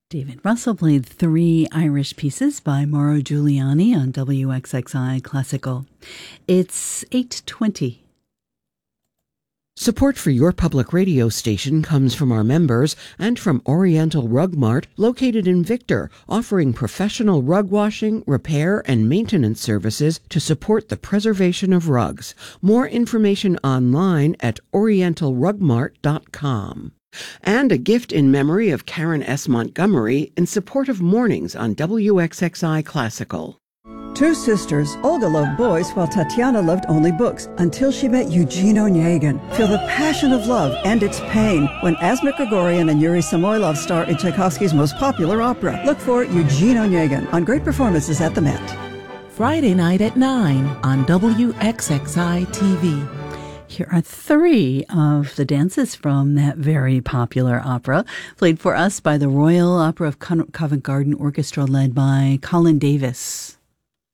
David Russell played three Irish pieces by Mauro Giuliani on WXXI Classical. It's 8:20. Support for your public radio station comes from our members and from Oriental Rug Mart, located in Victor, offering professional rug washing, repair, and maintenance services to support the preservation of rugs. More information online at orientalrugmart.com. And a gift in memory of Karen S. Montgomery in support of mornings on WXXI Classical. Two sisters, Olga loved boys while Tatiana loved only books until she met Eugene Onegin. Feel the passion of love and its pain when Asmik Grigorian and Yuri Samoilov star in Tchaikovsky's most popular opera. Look for Eugene Onegin on Great Performances at the Met. Friday night at 9 on WXXI TV. Here are three of the dances from that very popular opera, played for us by the Royal Opera of Covent Garden Orchestra, led by Colin Davis.